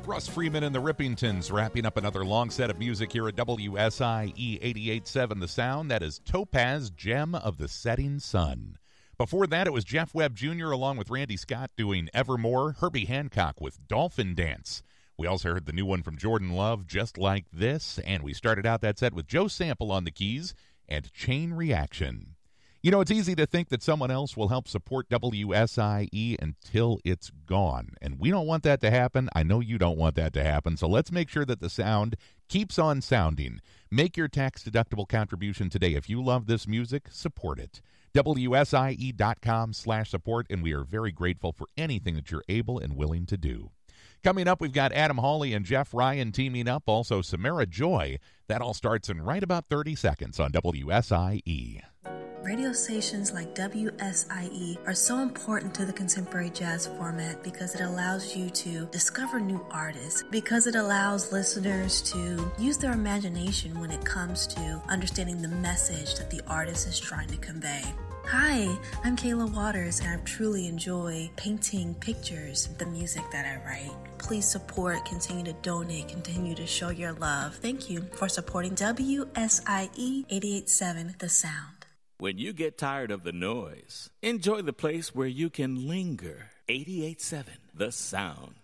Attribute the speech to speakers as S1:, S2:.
S1: Russ Freeman and the Rippingtons wrapping up another long set of music here at WSIE 88.7 The Sound. That is Topaz, Gem of the Setting Sun. Before that, it was Jeff Webb Jr. along with Randy Scott doing Evermore, Herbie Hancock with Dolphin Dance. We also heard the new one from Jordan Love, Just Like This, and we started out that set with Joe Sample on the keys and Chain Reaction. You know, it's easy to think that someone else will help support WSIE until it's gone. And we don't want that to happen. I know you don't want that to happen. So let's make sure that the sound keeps on sounding. Make your tax-deductible contribution today. If you love this music, support it. WSIE.com/support, and we are very grateful for anything that you're able and willing to do. Coming up, we've got Adam Hawley and Jeff Ryan teaming up. Also, Samara Joy. That all starts in right about 30 seconds on WSIE.
S2: Radio stations like WSIE are so important to the contemporary jazz format because it allows you to discover new artists, because it allows listeners to use their imagination when it comes to understanding the message that the artist is trying to convey. Hi, I'm Kayla Waters, and I truly enjoy painting pictures of the music that I write. Please support, continue to donate, continue to show your love. Thank you for supporting WSIE 88.7 The Sound.
S3: When you get tired of the noise, enjoy the place where you can linger. 88.7 The Sound.